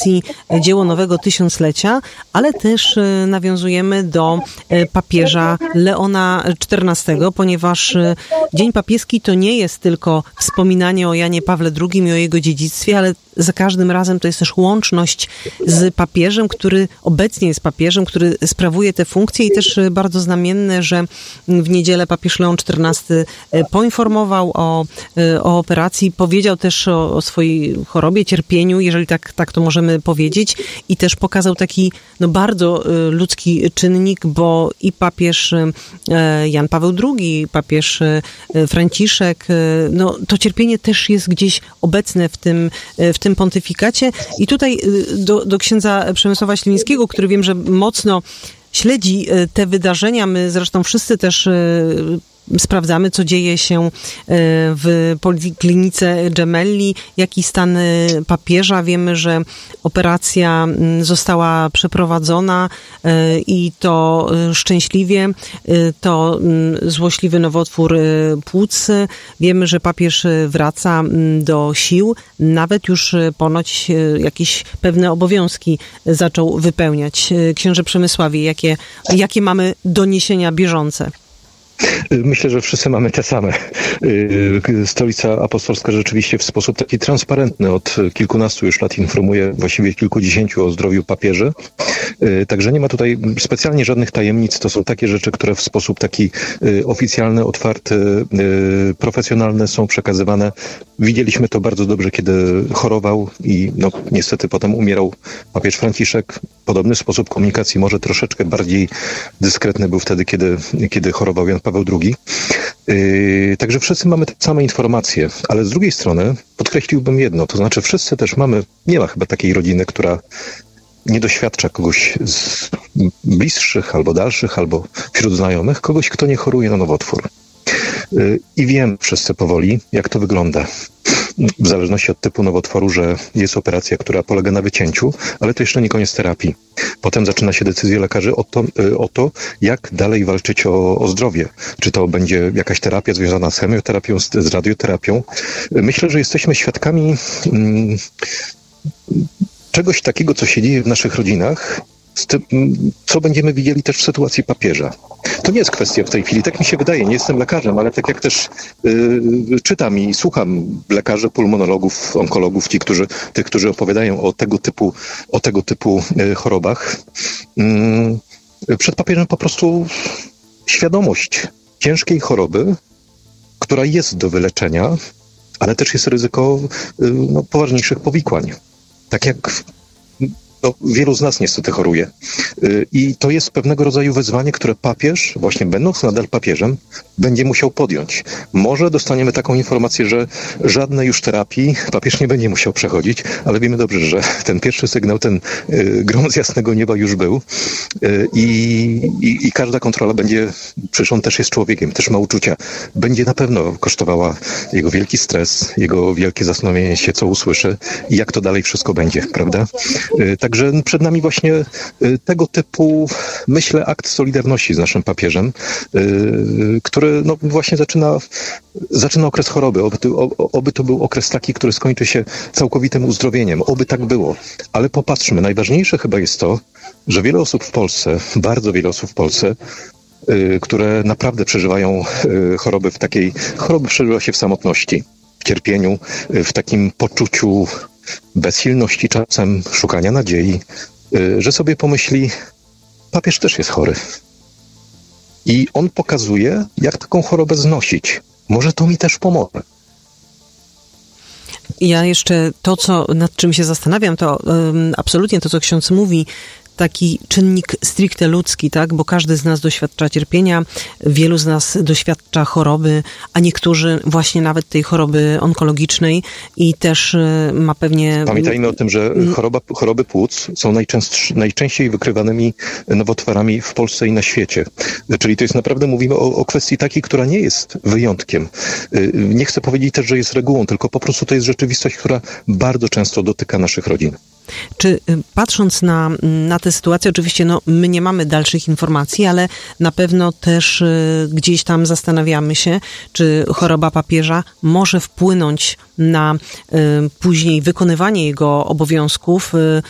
okazji dzieło nowego tysiąclecia, ale też nawiązujemy do papieża Leona XIV, ponieważ Dzień Papieski to nie jest tylko wspominanie o Janie Pawle II i o jego dziedzictwie, ale za każdym razem to jest też łączność z papieżem, który obecnie jest papieżem, który sprawuje te funkcje i też bardzo znamienne, że w niedzielę papież Leon XIV poinformował o operacji, powiedział też o swojej chorobie, cierpieniu, jeżeli tak to możemy powiedzieć, i też pokazał taki bardzo ludzki czynnik, bo i papież Jan Paweł II, papież Franciszek, to cierpienie też jest gdzieś obecne w tym pontyfikacie. I tutaj do księdza Przemysława Śliwińskiego, który wiem, że mocno śledzi te wydarzenia. My zresztą wszyscy też sprawdzamy, co dzieje się w Poliklinice Gemelli, jaki stan papieża. Wiemy, że operacja została przeprowadzona i to szczęśliwie. To złośliwy nowotwór płuc. Wiemy, że papież wraca do sił. Nawet już ponoć jakieś pewne obowiązki zaczął wypełniać. Księże Przemysławie, jakie mamy doniesienia bieżące? Myślę, że wszyscy mamy te same. Stolica Apostolska rzeczywiście w sposób taki transparentny od kilkunastu już lat informuje, właściwie kilkudziesięciu, o zdrowiu papieży. Także nie ma tutaj specjalnie żadnych tajemnic. To są takie rzeczy, które w sposób taki oficjalny, otwarty, profesjonalny są przekazywane. Widzieliśmy to bardzo dobrze, kiedy chorował i niestety potem umierał papież Franciszek. Podobny sposób komunikacji, może troszeczkę bardziej dyskretny, był wtedy, kiedy chorował Jan Paweł II. Także wszyscy mamy te same informacje, ale z drugiej strony podkreśliłbym jedno, to znaczy wszyscy też nie ma chyba takiej rodziny, która nie doświadcza kogoś z bliższych albo dalszych, albo wśród znajomych, kogoś, kto nie choruje na nowotwór. I wiem wszyscy powoli, jak to wygląda. W zależności od typu nowotworu, że jest operacja, która polega na wycięciu, ale to jeszcze nie koniec terapii. Potem zaczyna się decyzja lekarzy o to, jak dalej walczyć o zdrowie. Czy to będzie jakaś terapia związana z chemioterapią, z radioterapią. Myślę, że jesteśmy świadkami czegoś takiego, co się dzieje w naszych rodzinach, z tym, co będziemy widzieli też w sytuacji papieża. To nie jest kwestia w tej chwili, tak mi się wydaje, nie jestem lekarzem, ale tak jak też czytam i słucham lekarzy, pulmonologów, onkologów, tych, którzy opowiadają o tego typu chorobach. Przed papieżem po prostu świadomość ciężkiej choroby, która jest do wyleczenia, ale też jest ryzyko poważniejszych powikłań. Tak jak wielu z nas niestety choruje. I to jest pewnego rodzaju wyzwanie, które papież, właśnie będąc nadal papieżem, będzie musiał podjąć. Może dostaniemy taką informację, że żadnej już terapii papież nie będzie musiał przechodzić, ale wiemy dobrze, że ten pierwszy sygnał, ten grom z jasnego nieba już był i każda kontrola będzie, przecież on też jest człowiekiem, też ma uczucia, będzie na pewno kosztowała jego wielki stres, jego wielkie zastanowienie się, co usłyszy i jak to dalej wszystko będzie, prawda? Także przed nami właśnie tego typu, myślę, akt solidarności z naszym papieżem, który właśnie zaczyna okres choroby. Oby to był okres taki, który skończy się całkowitym uzdrowieniem. Oby tak było. Ale popatrzmy, najważniejsze chyba jest to, że wiele osób w Polsce, bardzo wiele osób w Polsce, które naprawdę przeżywają choroby przeżywa się w samotności, w cierpieniu, w takim poczuciu bezsilności czasem, szukania nadziei, że sobie pomyśli, papież też jest chory. I on pokazuje, jak taką chorobę znosić. Może to mi też pomoże. Ja jeszcze nad czym się zastanawiam, to absolutnie to, co ksiądz mówi, taki czynnik stricte ludzki, tak? Bo każdy z nas doświadcza cierpienia, wielu z nas doświadcza choroby, a niektórzy właśnie nawet tej choroby onkologicznej i też ma pewnie... Pamiętajmy o tym, że choroby płuc są najczęściej wykrywanymi nowotworami w Polsce i na świecie. Czyli to jest naprawdę, mówimy o kwestii takiej, która nie jest wyjątkiem. Nie chcę powiedzieć też, że jest regułą, tylko po prostu to jest rzeczywistość, która bardzo często dotyka naszych rodzin. Czy patrząc na tę sytuację, oczywiście my nie mamy dalszych informacji, ale na pewno też gdzieś tam zastanawiamy się, czy choroba papieża może wpłynąć na później wykonywanie jego obowiązków